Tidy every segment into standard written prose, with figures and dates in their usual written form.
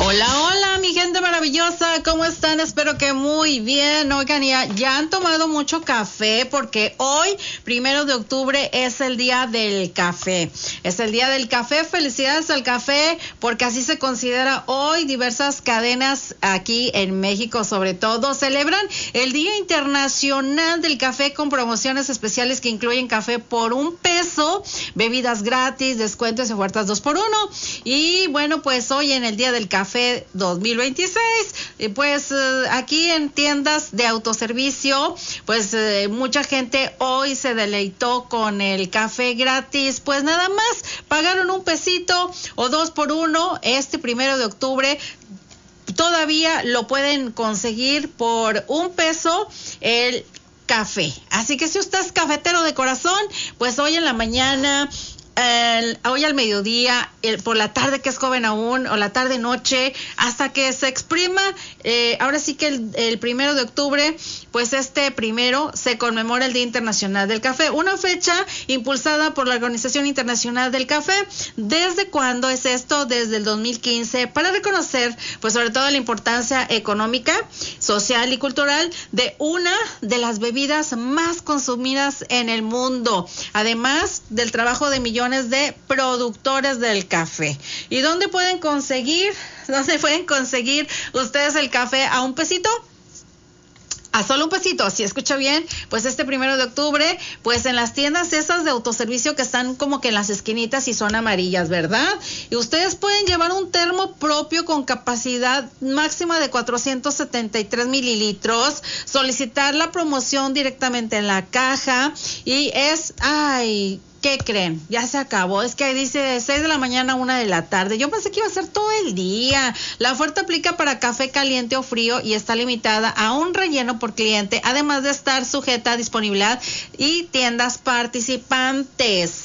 Hola, hola, mi gente maravillosa, ¿cómo están? Espero que muy bien. Oigan, ya han tomado mucho café porque hoy, 1 de octubre, es el día del café. Es el día del café. Felicidades al café porque así se considera hoy. Diversas cadenas aquí en México, sobre todo, celebran el Día Internacional del Café con promociones especiales que incluyen café por $1, bebidas gratis, descuentos y ofertas 2x1. Y bueno, pues hoy en el Día del Café 2026, pues aquí en tiendas de autoservicio, pues mucha gente hoy se deleitó con el café gratis. Pues nada más pagaron $1 o 2x1 este 1 de octubre. Todavía lo pueden conseguir por $1 el café. Así que si usted es cafetero de corazón, pues hoy en la mañana, hoy al mediodía, por la tarde que es joven aún, o la tarde noche, hasta que se exprima, ahora sí que el 1 de octubre, pues este primero se conmemora el Día Internacional del Café, una fecha impulsada por la Organización Internacional del Café. ¿Desde cuándo es esto? Desde el 2015, para reconocer, pues sobre todo la importancia económica, social y cultural de una de las bebidas más consumidas en el mundo, además del trabajo de millones de productores del café. ¿Y dónde pueden conseguir ustedes el café a $1? A solo $1, si escucha bien, pues este 1 de octubre, pues en las tiendas esas de autoservicio que están como que en las esquinitas y son amarillas, ¿verdad? Y ustedes pueden llevar un termo propio con capacidad máxima de 473 mililitros, solicitar la promoción directamente en la caja y ¿qué creen? Ya se acabó. Es que ahí dice 6 de la mañana a 1 de la tarde. Yo pensé que iba a ser todo el día. La oferta aplica para café caliente o frío y está limitada a un relleno por cliente, además de estar sujeta a disponibilidad y tiendas participantes.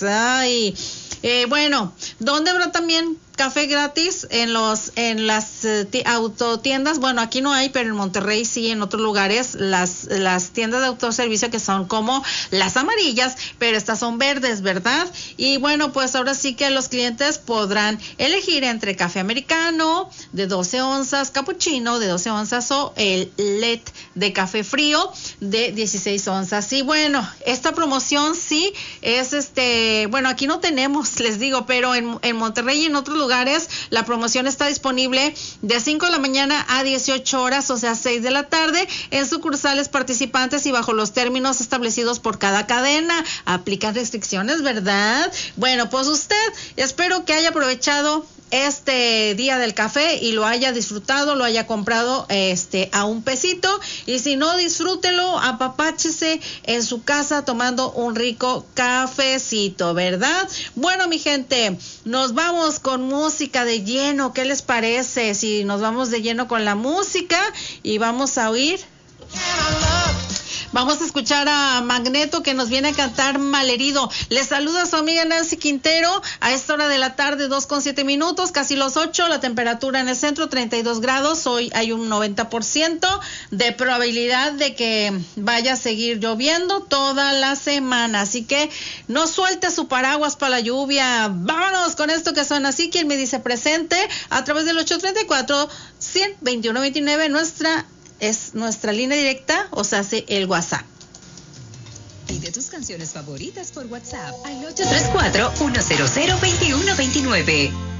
Bueno, ¿dónde habrá también café gratis? En las autotiendas. Bueno, aquí no hay, pero en Monterrey sí, en otros lugares, las tiendas de autoservicio que son como las amarillas, pero estas son verdes, ¿verdad? Y bueno, pues ahora sí que los clientes podrán elegir entre café americano de 12 onzas, capuchino de 12 onzas o el LED de café frío de 16 onzas. Y bueno, esta promoción sí es bueno, aquí no tenemos, les digo, pero en Monterrey y en otros lugares la promoción está disponible de 5 de la mañana a 18 horas, o sea 6 de la tarde, en sucursales participantes y bajo los términos establecidos por cada cadena. Aplican restricciones, ¿verdad? Bueno, pues usted, espero que haya aprovechado este día del café y lo haya disfrutado, lo haya comprado a $1, y si no, disfrútelo, apapáchese en su casa tomando un rico cafecito, ¿verdad? Bueno, mi gente, nos vamos con música de lleno. ¿Qué les parece si nos vamos de lleno con la música y vamos a oír? Vamos a escuchar a Magneto, que nos viene a cantar Malherido. Les saluda su amiga Nancy Quintero a esta hora de la tarde, 2:07, casi los 8. La temperatura en el centro, 32 grados. Hoy hay un 90% de probabilidad de que vaya a seguir lloviendo toda la semana. Así que no suelte su paraguas para la lluvia. Vámonos con esto que suena así. Quien me dice presente a través del 834-100-2129, es nuestra línea directa, o sea, el WhatsApp. Pide tus canciones favoritas por WhatsApp al 834-100-2129.